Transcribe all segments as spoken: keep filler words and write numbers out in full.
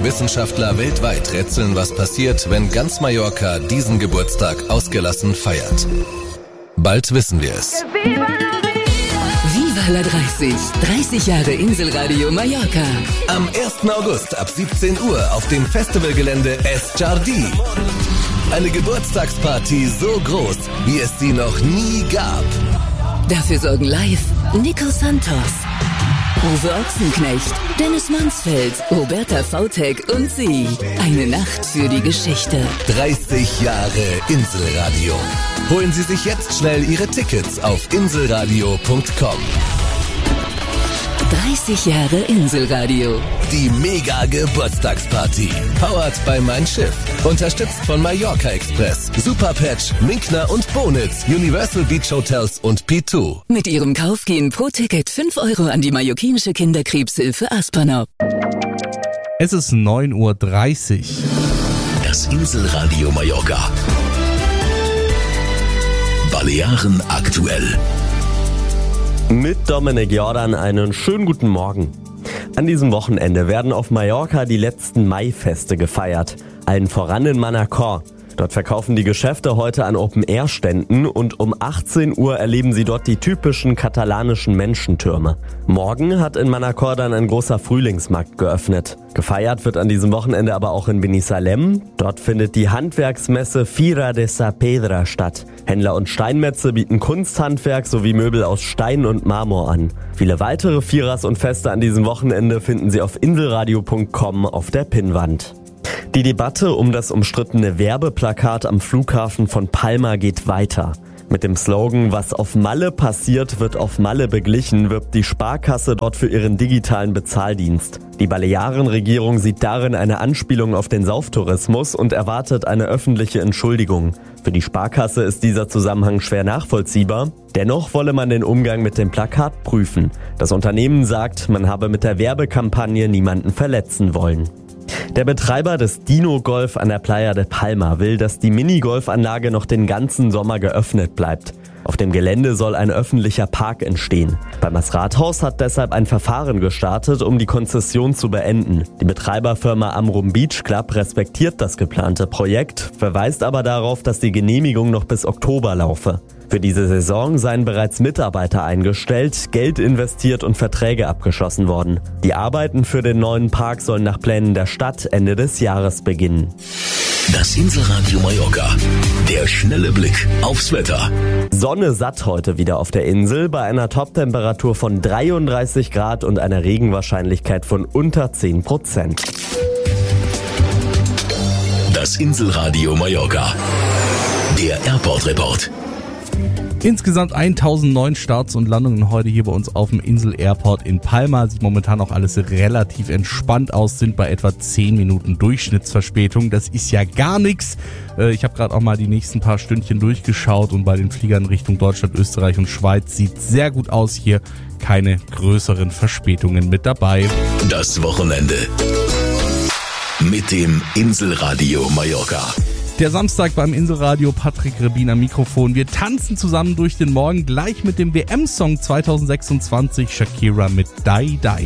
Wissenschaftler weltweit rätseln, was passiert, wenn ganz Mallorca diesen Geburtstag ausgelassen feiert. Bald wissen wir es. Viva la dreißig. dreißig Jahre Inselradio Mallorca. Am ersten August ab siebzehn Uhr auf dem Festivalgelände Es Jardí. Eine Geburtstagsparty so groß, wie es sie noch nie gab. Dafür sorgen live Nico Santos, Uwe Ochsenknecht, Dennis Mansfeld, Roberta Vautek und sie. Eine Nacht für die Geschichte. dreißig Jahre Inselradio. Holen Sie sich jetzt schnell Ihre Tickets auf inselradio punkt com. dreißig Jahre Inselradio. Die Mega-Geburtstagsparty. Powered by Mein Schiff. Unterstützt von Mallorca Express, Superpatch, Minkner und Bonitz, Universal Beach Hotels und P zwei. Mit ihrem Kauf gehen pro Ticket fünf Euro an die mallorquinische Kinderkrebshilfe Aspernau. Es ist neun Uhr dreißig. Das Inselradio Mallorca. Balearen aktuell. Mit Dominik Jordan einen schönen guten Morgen. An diesem Wochenende werden auf Mallorca die letzten Maifeste gefeiert. Allen voran in Manacor. Dort verkaufen die Geschäfte heute an Open-Air-Ständen und um achtzehn Uhr erleben Sie dort die typischen katalanischen Menschentürme. Morgen hat in Manacor dann ein großer Frühlingsmarkt geöffnet. Gefeiert wird an diesem Wochenende aber auch in Binissalem. Dort findet die Handwerksmesse Fira de Saavedra statt. Händler und Steinmetze bieten Kunsthandwerk sowie Möbel aus Stein und Marmor an. Viele weitere Firas und Feste an diesem Wochenende finden Sie auf inselradio punkt com auf der Pinnwand. Die Debatte um das umstrittene Werbeplakat am Flughafen von Palma geht weiter. Mit dem Slogan "Was auf Malle passiert, wird auf Malle beglichen" wirbt die Sparkasse dort für ihren digitalen Bezahldienst. Die Balearenregierung sieht darin eine Anspielung auf den Sauftourismus und erwartet eine öffentliche Entschuldigung. Für die Sparkasse ist dieser Zusammenhang schwer nachvollziehbar. Dennoch wolle man den Umgang mit dem Plakat prüfen. Das Unternehmen sagt, man habe mit der Werbekampagne niemanden verletzen wollen. Der Betreiber des Dino Golf an der Playa de Palma will, dass die Minigolfanlage noch den ganzen Sommer geöffnet bleibt. Auf dem Gelände soll ein öffentlicher Park entstehen. Palmas Rathaus hat deshalb ein Verfahren gestartet, um die Konzession zu beenden. Die Betreiberfirma Amrum Beach Club respektiert das geplante Projekt, verweist aber darauf, dass die Genehmigung noch bis Oktober laufe. Für diese Saison seien bereits Mitarbeiter eingestellt, Geld investiert und Verträge abgeschlossen worden. Die Arbeiten für den neuen Park sollen nach Plänen der Stadt Ende des Jahres beginnen. Das Inselradio Mallorca. Der schnelle Blick aufs Wetter. Sonne satt heute wieder auf der Insel bei einer Toptemperatur von dreiunddreißig Grad und einer Regenwahrscheinlichkeit von unter zehn Prozent. Das Inselradio Mallorca. Der Airport Report. Insgesamt tausendneun Starts und Landungen heute hier bei uns auf dem Insel Airport in Palma. Sieht momentan auch alles relativ entspannt aus, sind bei etwa zehn Minuten Durchschnittsverspätung. Das ist ja gar nichts. Ich habe gerade auch mal die nächsten paar Stündchen durchgeschaut und bei den Fliegern Richtung Deutschland, Österreich und Schweiz sieht sehr gut aus hier. Keine größeren Verspätungen mit dabei. Das Wochenende mit dem Inselradio Mallorca. Der Samstag beim Inselradio, Patrick Rebin am Mikrofon. Wir tanzen zusammen durch den Morgen, gleich mit dem W M-Song zwanzig sechsundzwanzig, Shakira mit Die Die.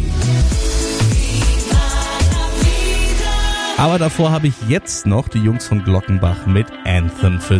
Aber davor habe ich jetzt noch die Jungs von Glockenbach mit Anthem für